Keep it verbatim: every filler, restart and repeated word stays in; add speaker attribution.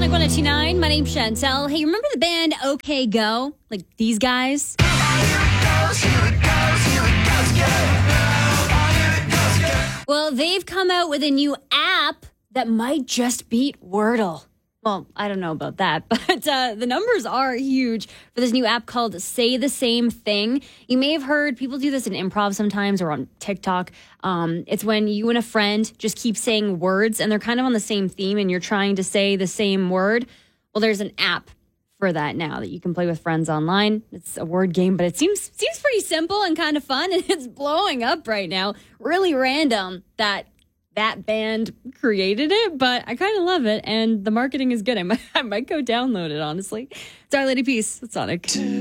Speaker 1: Sonic one oh two nine. My name's Chantel. Hey, remember the band OK Go? Like these guys? Well, they've come out with a new app that might just beat Wordle. Well, I don't know about that, but uh, the numbers are huge for this new app called Say the Same Thing. You may have heard people do this in improv sometimes or on TikTok. Um, it's when you and a friend just keep saying words and they're kind of on the same theme and you're trying to say the same word. Well, there's an app for that now that you can play with friends online. It's a word game, but it seems seems pretty simple and kind of fun, and it's blowing up right now. Really random that that band created it, but I kind of love it, and the marketing is good. I might, I might go download it, honestly. It's Our Lady Peace. It's Sonic.